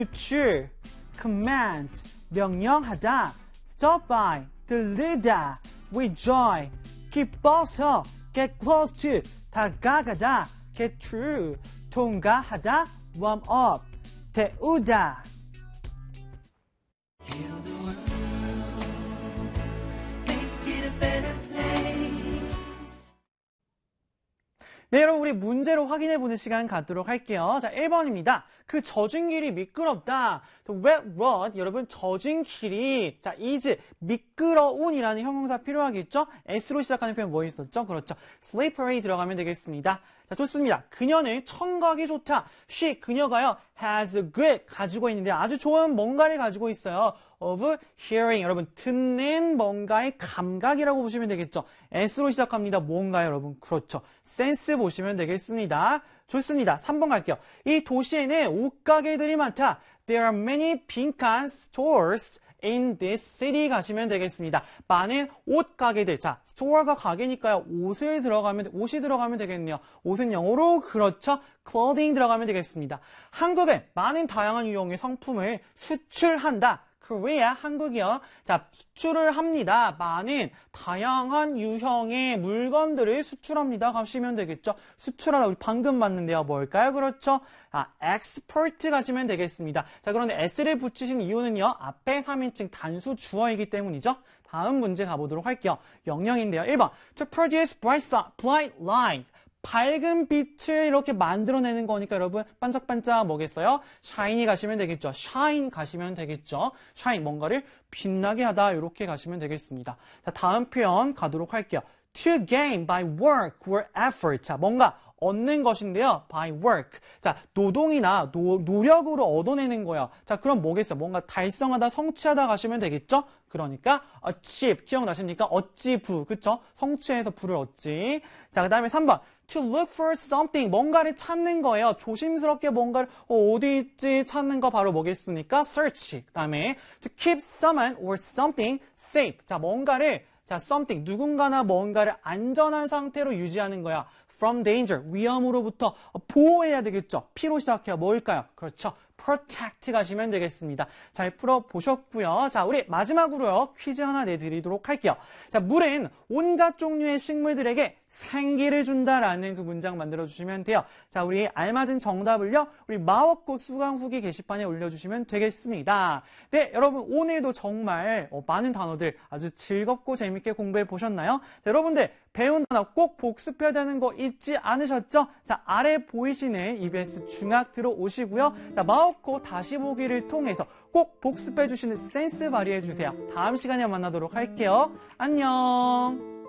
줄, command, 명령하다, stop by, 들르다, rejoice, 기뻐서, get close to, 다가가다, get through, 통과하다, warm up, 태우다. 네, 여러분 우리 문제로 확인해보는 시간 갖도록 할게요. 자, 1번입니다. 그 젖은 길이 미끄럽다. The wet road, 여러분 젖은 길이 자, is 미끄러운이라는 형용사 필요하겠죠? S로 시작하는 표현 뭐 있었죠? 그렇죠. slippery 들어가면 되겠습니다. 자, 좋습니다. 그녀는 청각이 좋다. she, 그녀가요, has a good, 가지고 있는데 아주 좋은 뭔가를 가지고 있어요. of hearing, 여러분 듣는 뭔가의 감각이라고 보시면 되겠죠. S로 시작합니다. 뭔가요, 여러분? 그렇죠. sense 보시면 되겠습니다. 좋습니다. 3번 갈게요. 이 도시에는 옷가게들이 많다. There are many 빈칸 stores in this city 가시면 되겠습니다. 많은 옷 가게들. 자, store가 가게니까요. 옷이 들어가면 되겠네요. 옷은 영어로 그렇죠. clothing 들어가면 되겠습니다. 한국은 많은 다양한 유형의 상품을 수출한다. Korea, 한국이요. 자, 수출을 합니다. 많은 다양한 유형의 물건들을 수출합니다. 가시면 되겠죠. 수출하다 우리 방금 봤는데요. 뭘까요? 그렇죠. export 가시면 되겠습니다. 자, 그런데 s를 붙이신 이유는요. 앞에 3인칭 단수 주어이기 때문이죠. 다음 문제 가보도록 할게요. 영영인데요. 1번. To produce bright light. 밝은 빛을 이렇게 만들어내는 거니까 여러분 반짝반짝 뭐겠어요? shiny 가시면 되겠죠. shine 가시면 되겠죠. shine 뭔가를 빛나게 하다 이렇게 가시면 되겠습니다. 자, 다음 표현 가도록 할게요. To gain by work or effort. 자, 뭔가 얻는 것인데요. by work. 자, 노동이나 노력으로 얻어내는 거예요. 자, 그럼 뭐겠어요? 뭔가 달성하다, 성취하다 가시면 되겠죠? 그러니까 achieve. 기억나십니까? 어찌부. 그쵸? 성취해서 부를 얻지. 자, 그 다음에 3번. To look for something. 뭔가를 찾는 거예요. 조심스럽게 뭔가를 어디 있지 찾는 거 바로 뭐겠습니까? search. 그 다음에 to keep someone or something safe. 자, 뭔가를 자, something, 누군가나 뭔가를 안전한 상태로 유지하는 거야. From danger, 위험으로부터 보호해야 되겠죠. P로 시작해요. 뭘까요? 그렇죠. protect 가시면 되겠습니다. 잘 풀어보셨고요. 자, 우리 마지막으로요. 퀴즈 하나 내드리도록 할게요. 자, 물은 온갖 종류의 식물들에게 생기를 준다라는 그 문장 만들어주시면 돼요. 자, 우리 알맞은 정답을요. 우리 마법꽃 수강 후기 게시판에 올려주시면 되겠습니다. 네, 여러분 오늘도 정말 많은 단어들 아주 즐겁고 재밌게 공부해 보셨나요? 자, 여러분들 배운 단어 꼭 복습해야 되는 거 잊지 않으셨죠? 자, 아래 보이시는 EBS 중학 들어오시고요. 자, 마법꽃 다시 보기를 통해서 꼭 복습해 주시는 센스 발휘해 주세요. 다음 시간에 만나도록 할게요. 안녕.